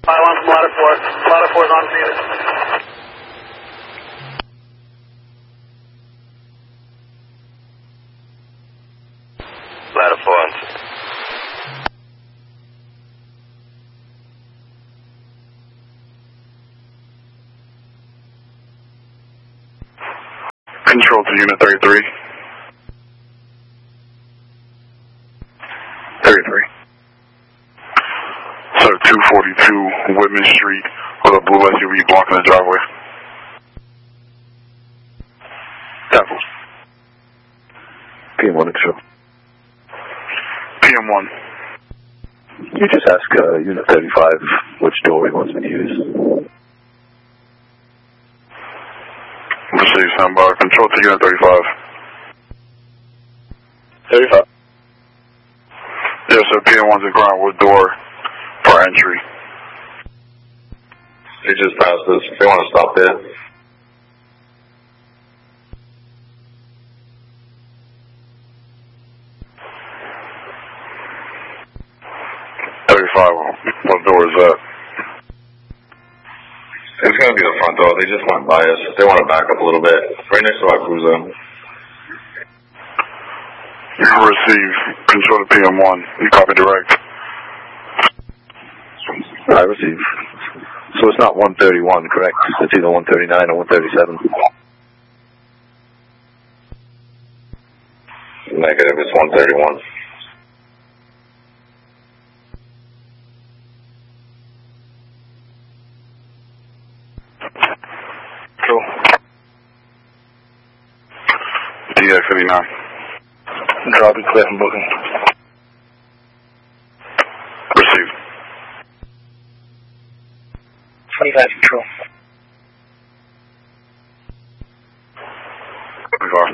5-1 from ladder 4. Ladder 4 is on scene. Ladder 4 on. Control to Unit 33. 33. Sir, 242 Whitman Street with a blue SUV blocking the driveway. Copy. PM1 control. PM1. You just ask Unit 35 which door he wants me to use. Receive standby. Control to Unit 35. 35. Yes, sir. PM1's at ground. What door for entry? They just passed us. They want to stop there. What door is that? It's going to be the front door. They just went by us. They want to back up a little bit. Right next to our cruiser. You receive. Control to PM1. You copy direct. I receive. So it's not 131, correct? It's either 139 or 137. Negative. It's 131. Cool. DX89. Drop it clear from booking. Receive. 25 control. 25.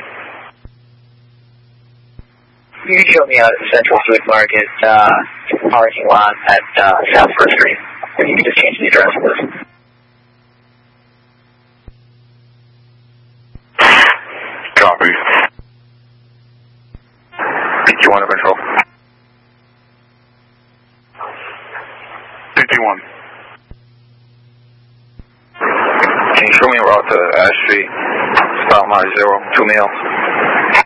You can show me out at the Central Food Market parking lot at South First Street. If you can just change the address, please. Copy. PT1 to control. PT1. Can you show me a route to Ash Street? Stop my 0, 2 meals.